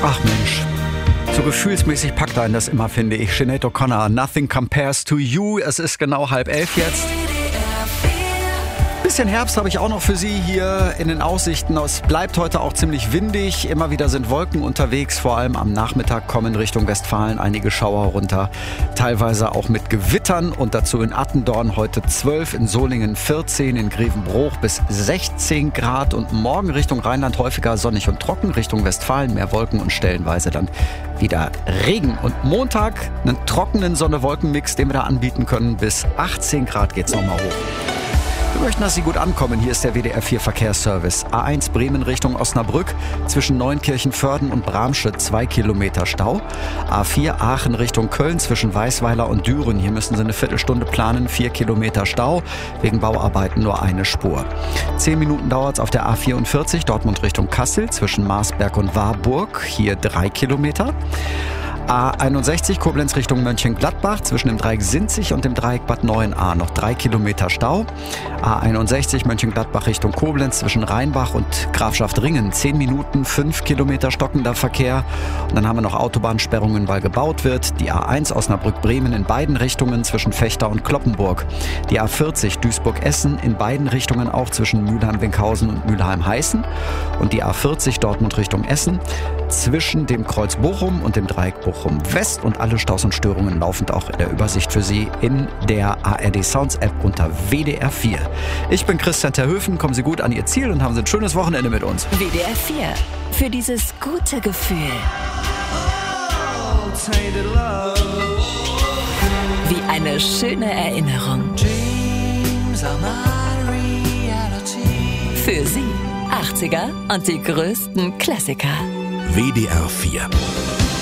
Ach Mensch, so gefühlsmäßig packt einen das immer, finde ich. Sinead O'Connor, Nothing Compares to You. Es ist genau 10:30 jetzt. Bisschen Herbst habe ich auch noch für Sie hier in den Aussichten. Es bleibt heute auch ziemlich windig. Immer wieder sind Wolken unterwegs. Vor allem am Nachmittag kommen Richtung Westfalen einige Schauer runter. Teilweise auch mit Gewittern. Und dazu in Attendorn heute 12, in Solingen 14, in Grevenbroich bis 16 Grad. Und morgen Richtung Rheinland häufiger sonnig und trocken. Richtung Westfalen mehr Wolken und stellenweise dann wieder Regen. Und Montag einen trockenen Sonne-Wolken-Mix, den wir da anbieten können. Bis 18 Grad geht's nochmal hoch. Wir möchten, dass Sie gut ankommen. Hier ist der WDR 4 Verkehrsservice. A1 Bremen Richtung Osnabrück. Zwischen Neunkirchen-Vörden und Bramstedt 2 Kilometer Stau. A4 Aachen Richtung Köln zwischen Weißweiler und Düren. Hier müssen Sie eine Viertelstunde planen. 4 Kilometer Stau. Wegen Bauarbeiten nur eine Spur. 10 Minuten dauert es auf der A44 Dortmund Richtung Kassel zwischen Marsberg und Warburg. Hier 3 Kilometer. A61 Koblenz Richtung Mönchengladbach zwischen dem Dreieck Sinzig und dem Dreieck Bad Neuenahr noch 3 Kilometer Stau. A61 Mönchengladbach Richtung Koblenz zwischen Rheinbach und Grafschaft Ringen 10 Minuten, 5 Kilometer stockender Verkehr. Und dann haben wir noch Autobahnsperrungen, weil gebaut wird. Die A1 Osnabrück-Bremen in beiden Richtungen zwischen Vechta und Kloppenburg. Die A40 Duisburg-Essen in beiden Richtungen auch zwischen Mülheim-Winkhausen und Mülheim-Heißen. Und die A40 Dortmund Richtung Essen zwischen dem Kreuz Bochum und dem Dreieck Bochum West. Und alle Staus und Störungen laufend auch in der Übersicht für Sie in der ARD Sounds App unter WDR 4. Ich bin Christian Terhöfen, kommen Sie gut an Ihr Ziel und haben Sie ein schönes Wochenende mit uns. WDR 4, für dieses gute Gefühl. Wie eine schöne Erinnerung. Für Sie 80er und die größten Klassiker. WDR 4